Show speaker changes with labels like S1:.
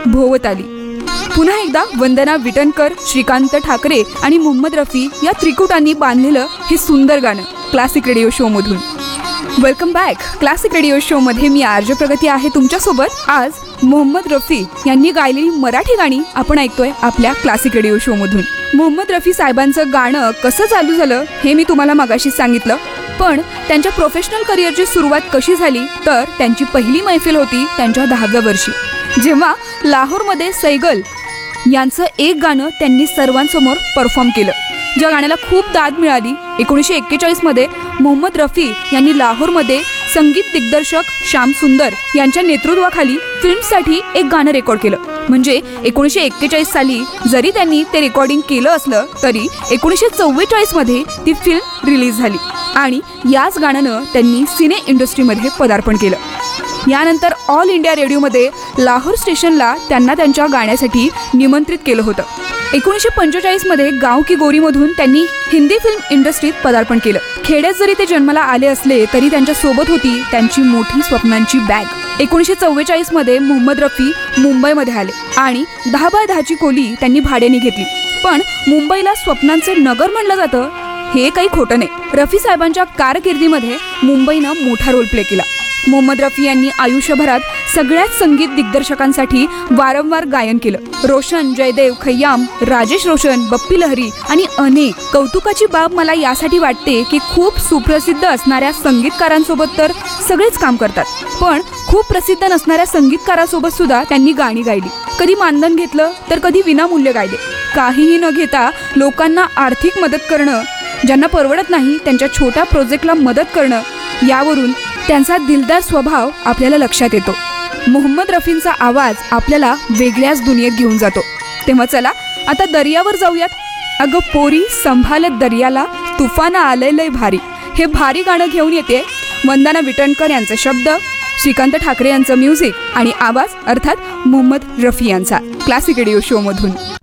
S1: भोवत आली. पुन्हा एकदा वंदना विटणकर, श्रीकांत ठाकरे आणि मोहम्मद रफी या त्रिकुटांनी बांधलेलं हे सुंदर गाणं क्लासिक रेडिओ शो मधून. Welcome back. Classic radio show मध्ये मी आरजे प्रगती आहे तुमच्यासोबत. आज मोहम्मद रफी यांनी गायलेली मराठी गाणी आपण ऐकतोय आपल्या क्लासिक रेडिओ शो मधून. मोहम्मद रफी साहेबांचं गाणं कसं चालू झालं हे मी तुम्हाला मगाशीच सांगितलं. पण त्यांच्या प्रोफेशनल करिअरची सुरुवात कशी झाली तर त्यांची पहिली मैफिल होती त्यांच्या 10व्या वर्षी, जेव्हा लाहोरमध्ये सैगल यांचं एक गाणं त्यांनी सर्वांसमोर परफॉर्म केलं, ज्या गाण्याला खूप दाद मिळाली. 1941 मध्ये मोहम्मद रफी यांनी लाहोरमध्ये संगीत दिग्दर्शक श्याम सुंदर यांच्या नेतृत्वाखाली फिल्मसाठी एक गाणं रेकॉर्ड केलं. म्हणजे 1941 साली जरी त्यांनी ते रेकॉर्डिंग केलं असलं तरी 1944 मध्ये ती फिल्म रिलीज झाली आणि याच गाण्यानं त्यांनी सिने इंडस्ट्रीमध्ये पदार्पण केलं. यानंतर ऑल इंडिया रेडिओमध्ये लाहोर स्टेशनला त्यांना त्यांच्या गाण्यासाठी निमंत्रित केलं होतं. 1945 मध्ये गाव की गोरीमधून त्यांनी हिंदी फिल्म इंडस्ट्रीत पदार्पण केलं. खेड्यात जरी ते जन्माला आले असले तरी त्यांच्या सोबत होती त्यांची मोठी स्वप्नांची बॅग. 1944 मध्ये मोहम्मद रफी मुंबईमध्ये आले आणि 10x10ची खोली त्यांनी भाड्याने घेतली. पण मुंबईला स्वप्नांचं नगर म्हणलं जातं हे काही खोटं नाही. रफी साहेबांच्या कारकिर्दीमध्ये मुंबईनं मोठा रोल प्ले केला. मोहम्मद रफी यांनी आयुष्यभरात सगळ्याच संगीत दिग्दर्शकांसाठी वारंवार गायन केलं. रोशन, जयदेव, खय्याम, राजेश रोशन, बप्पी लहरी आणि अनेक. कौतुकाची बाब मला यासाठी वाटते की खूप सुप्रसिद्ध असणाऱ्या संगीतकारांसोबत तर सगळेच काम करतात, पण खूप प्रसिद्ध नसणाऱ्या संगीतकारासोबत सुद्धा त्यांनी गाणी गायली. कधी मानधन घेतलं तर कधी विनामूल्य गायले. काहीही न घेता लोकांना आर्थिक मदत करणं, ज्यांना परवडत नाही त्यांच्या छोट्या प्रोजेक्टला मदत करणं, यावरून त्यांचा दिलदार स्वभाव आपल्याला लक्षात येतो. मोहम्मद रफींचा आवाज आपल्याला वेगळ्याच दुनियेत घेऊन जातो. तेव्हा चला आता दर्यावर जाऊयात. अगं पोरी संभालत दर्याला, तुफान आलंय लय भारी. हे भारी गाणं घेऊन येते वंदना विटणकर यांचे शब्द, श्रीकांत ठाकरे यांचं म्युझिक आणि आवाज अर्थात मोहम्मद रफी यांचा क्लासिक रेडिओ शो मधून.